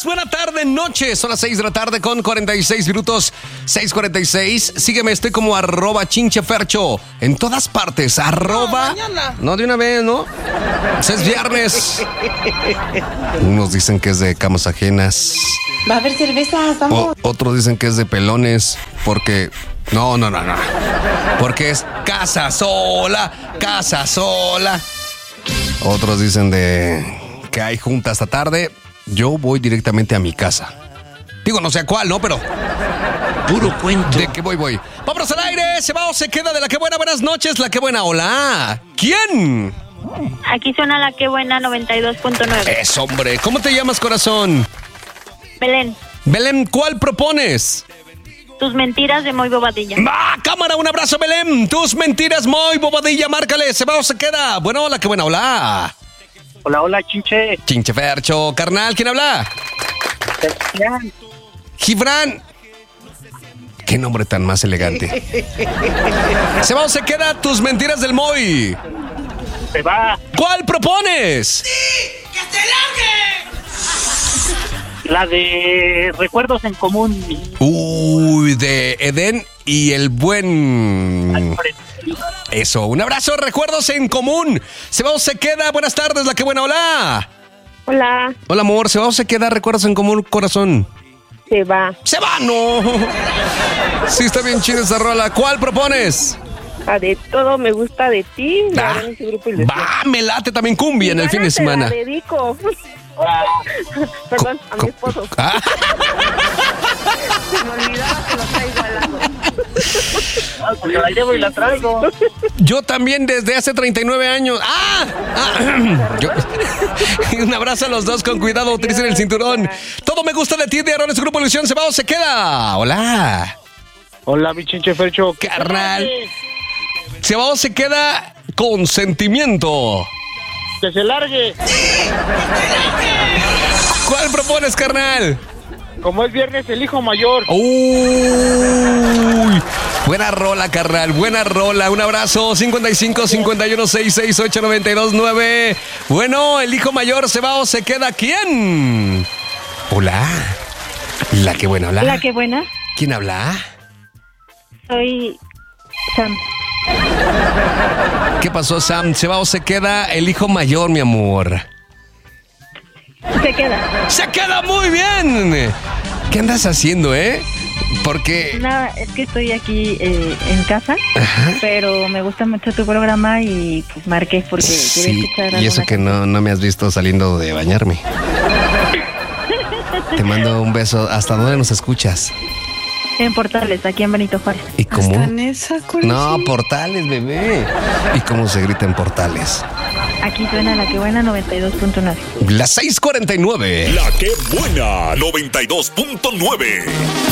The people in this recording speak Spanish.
Buena tarde, noche. Son las 6 de la tarde con 46 minutos. 6:46. Sígueme, estoy como @chinchefercho. En todas partes. No, de una vez, ¿no? Pues es viernes. Unos dicen que es de camas ajenas. Va a haber cervezas, vamos. Otros dicen que es de pelones. Porque... No. Porque es casa sola. Otros dicen que hay junta hasta tarde. Yo voy directamente a mi casa. Digo, no sé a cuál, ¿no? Pero... Puro cuento. ¿De qué voy? ¡Vámonos al aire! Se va o se queda de La Que Buena. Buenas noches, La Que Buena. Hola. ¿Quién? Aquí suena La Que Buena 92.9. Es hombre. ¿Cómo te llamas, corazón? Belén, Belén, ¿cuál propones? tus mentiras de Moy Bobadilla. ¡Ah, cámara! Un abrazo, Belén. Tus mentiras, Moy Bobadilla. Márcale. Se va o se queda. Bueno, La Que Buena. Hola. Hola, Chinche. Chinchefercho. Carnal, ¿quién habla? Gibran. Qué nombre tan más elegante. Se va o se queda tus mentiras del Moy. Se va. ¿Cuál propones? ¡Sí! ¡Que se largue! La de Recuerdos en Común. Uy, de Edén y el buen... Eso, un abrazo, Recuerdos en Común. Se va o se queda, buenas tardes, La Que Buena, hola. Hola. Hola, amor, se va o se queda, Recuerdos en Común, corazón. Se va. ¡Se va, no! Sí, está bien chida esa rola. ¿Cuál propones? A de todo me gusta de ti. Ah, va, me late también cumbia en el fin de semana. Te la dedico. Perdón, a mi esposo. Ah. Se me olvidaba que lo traigo al lado. Porque la llevo y la traigo. Yo también desde hace 39 años. Un abrazo a los dos, con cuidado, utilicen el cinturón. Todo me gusta de ti, de Arones Grupo Ilusión. Se va o se queda. Hola. Hola, mi Chinchefercho. Carnal. Se va o se queda con sentimiento. Que se largue. ¿Cuál propones, carnal? Como es viernes, el hijo mayor. Uy, buena rola, carnal, buena rola. Un abrazo, 55 51 668 929. Bueno, el hijo mayor se va o se queda. ¿Quién? Hola. La Que Buena, hola. La Que Buena. ¿Quién habla? Soy Sam. ¿Qué pasó, Sam? ¿Se va o se queda el hijo mayor, mi amor? Se queda. ¡Se queda muy bien! ¿Qué andas haciendo, Porque... Nada, es que estoy aquí en casa, pero me gusta mucho tu programa y pues marqué porque quería escuchar. Y eso que no me has visto saliendo de bañarme. Te mando un beso. ¿Hasta dónde nos escuchas? En Portales, aquí en Benito Juárez. ¿Y cómo? ¿Hasta en esa No, Portales, bebé. ¿Y cómo se grita en Portales? Aquí suena La Que Buena 92.9. Las 6:49. La Que Buena 92.9.